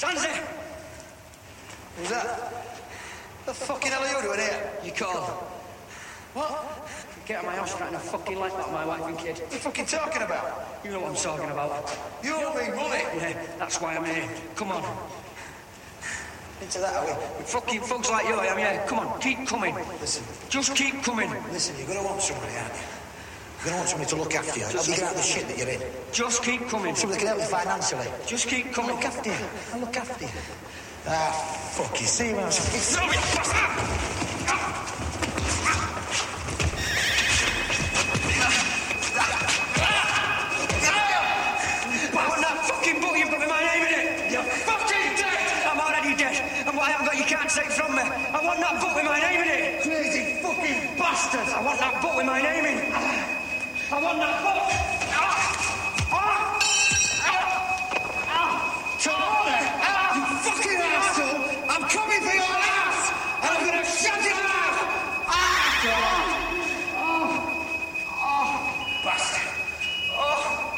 Sandy! Who's that? The fucking hell are you doing here? You call. What? Get out of my house right now, fucking like that, my wife and kid. What are you fucking talking about? You know what I'm talking about. You owe me money. Yeah, that's why I'm here. Come on. Into that, are we? With fucking thugs like you, I am, yeah. Come on, keep coming. Listen. Just keep coming. Listen, you're gonna want somebody, aren't you? You're gonna want somebody to look after you. Help you get out of the shit that you're in. Just keep coming. Somebody that can help you financially. Just keep I'll coming. look after you. I'll look after you. Ah, fuck you. See you when Throw me, bastard! You can't take from me. I want that book with my name in it. Crazy fucking bastard! I want that book with my name in it. I want that book.